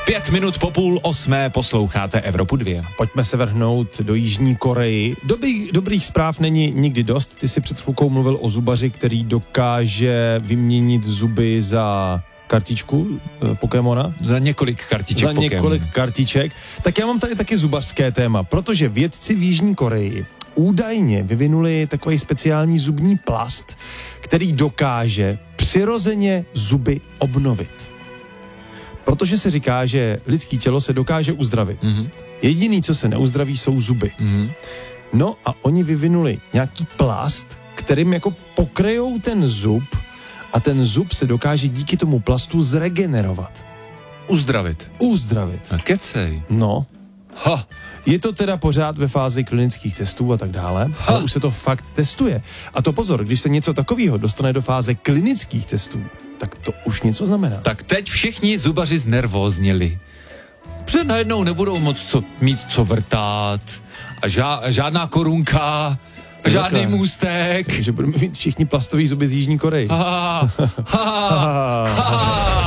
7:05 posloucháte Evropu 2. Pojďme se vrhnout do Jižní Koreji. Dobrých zpráv není nikdy dost. Ty si před chvilkou mluvil o zubaři, který dokáže vyměnit zuby za kartičku Pokémona. Za několik kartiček Pokémon. Několik kartiček. Tak já mám tady taky zubařské téma, protože vědci v Jižní Koreji údajně vyvinuli takový speciální zubní plast, který dokáže přirozeně zuby obnovit. Protože se říká, že lidský tělo se dokáže uzdravit. Mm-hmm. Jediný, co se neuzdraví, jsou zuby. Mm-hmm. No a oni vyvinuli nějaký plast, kterým jako pokryjou ten zub a ten zub se dokáže díky tomu plastu zregenerovat. Uzdravit. A kecej. No. Ha. Je to teda pořád ve fázi klinických testů a tak dále, ale už se to fakt testuje. A to pozor, když se něco takového dostane do fáze klinických testů, tak to už něco znamená. Tak teď všichni zubaři znervózněli. Protože najednou nebudou mít co vrtát a žádná korunka, žádný můstek. Takže budeme mít všichni plastový zuby z Jižní Koreji.